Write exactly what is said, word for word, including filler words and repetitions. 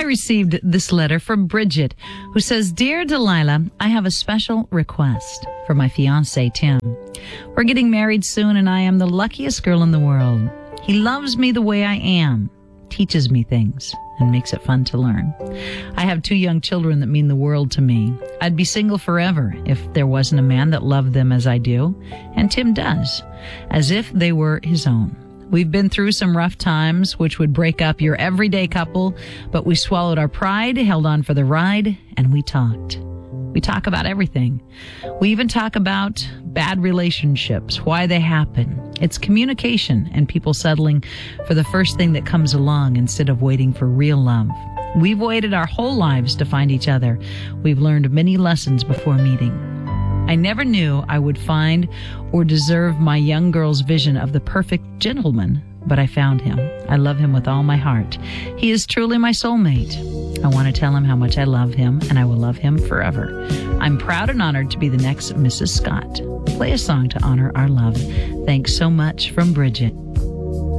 received this letter from Bridget, who says, Dear Delilah, I have a special request for my fiancé, Tim. We're getting married soon, and I am the luckiest girl in the world. He loves me the way I am, teaches me things, and makes it fun to learn. I have two young children that mean the world to me. I'd be single forever if there wasn't a man that loved them as I do, and Tim does, as if they were his own. We've been through some rough times, which would break up your everyday couple, but we swallowed our pride, held on for the ride, and we talked. We talk about everything. We even talk about bad relationships, why they happen. It's communication and people settling for the first thing that comes along instead of waiting for real love. We've waited our whole lives to find each other. We've learned many lessons before meeting. I never knew I would find or deserve my young girl's vision of the perfect gentleman, but I found him. I love him with all my heart. He is truly my soulmate. I want to tell him how much I love him, and I will love him forever. I'm proud and honored to be the next Missus Scott. Play a song to honor our love. Thanks so much, from Bridget.